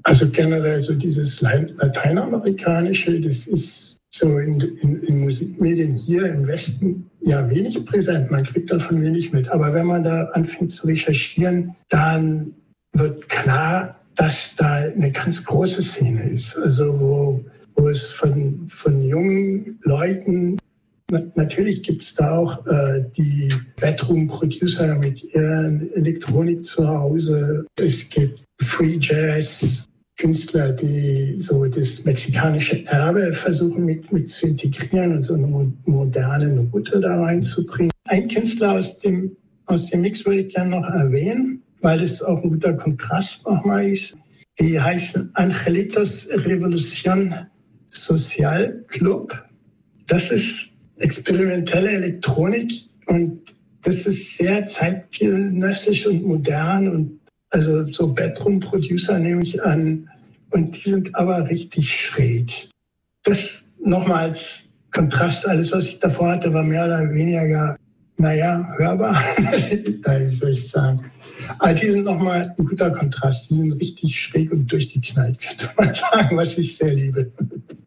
Also generell so dieses Lateinamerikanische, das ist so in Musikmedien hier im Westen ja wenig präsent. Man kriegt davon wenig mit. Aber wenn man da anfängt zu recherchieren, dann wird klar, dass da eine ganz große Szene ist. Also wo es von jungen Leuten, natürlich gibt es da auch die Bedroom-Producer mit ihren Elektronik zu Hause. Es gibt Free Jazz, Künstler, die so das mexikanische Erbe versuchen mit zu integrieren und so eine moderne Note da reinzubringen. Ein Künstler aus dem Mix würde ich gerne noch erwähnen, weil es auch ein guter Kontrast nochmal ist. Die heißen Angelitos Revolution Social Club. Das ist experimentelle Elektronik und das ist sehr zeitgenössisch und modern und also so Bedroom-Producer nehme ich an und die sind aber richtig schräg. Das nochmal als Kontrast, alles was ich davor hatte, war mehr oder weniger, hörbar, wie soll ich sagen. Aber die sind nochmal ein guter Kontrast, die sind richtig schräg und durchgeknallt, könnte man sagen, was ich sehr liebe.